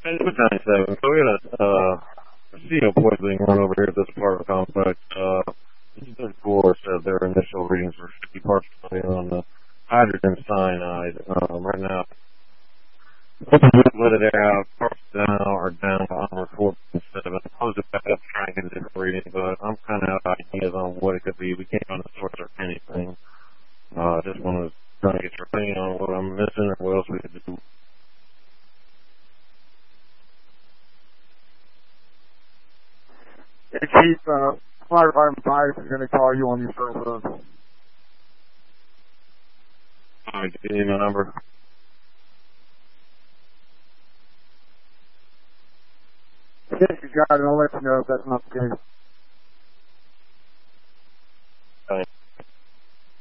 And it was 97. So we had a CO poisoning run over here at this part of the complex. This is their core said their initial readings were 50 parts per million on the hydrogen cyanide. Right now, let it out, parts down or down to armor 4.7. Close it back up, try and get a different reading, but I'm kind of out of ideas on what it could be. We can't find a source or anything. Just want to try to get your opinion on what I'm missing or what else we could do. Hey, Chief, Fire Department 5 is going to call you on your cell phone. Alright, give me my number. Yes, you got it. I'll let you know if that's not the case.